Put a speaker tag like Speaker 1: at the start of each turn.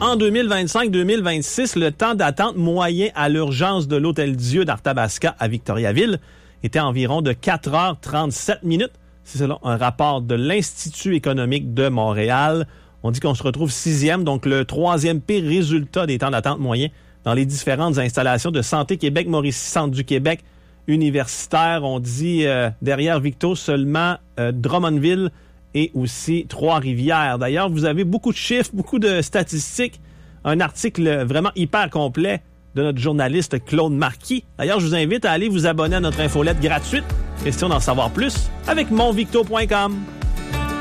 Speaker 1: En 2025-2026, le temps d'attente moyen à l'urgence de l'Hôtel-Dieu d'Arthabasca à Victoriaville était environ de 4h37 minutes. C'est selon un rapport de l'Institut économique de Montréal. On dit qu'on se retrouve 6e, donc le 3e pire résultat des temps d'attente moyens dans les différentes installations de Santé Québec, Mauricie, Centre du Québec, universitaire. On dit derrière Victo seulement Drummondville et aussi Trois-Rivières. D'ailleurs, vous avez beaucoup de chiffres, beaucoup de statistiques. Un article vraiment hyper complet de notre journaliste Claude Marquis. D'ailleurs, je vous invite à aller vous abonner à notre infolette gratuite. Question d'en savoir plus avec monvicto.com.